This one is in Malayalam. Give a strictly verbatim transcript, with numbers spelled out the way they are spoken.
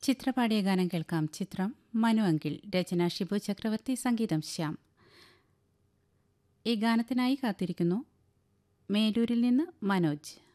ചിത്രപാടിയ ഗാനം കേൾക്കാം. ചിത്രം മനു അങ്കിൾ, രചന ഷിബു ചക്രവർത്തി, സംഗീതം ശ്യാം. ഈ ഗാനത്തിനായി കാത്തിരിക്കുന്നു മേലൂരിൽ നിന്ന് മനോജ്.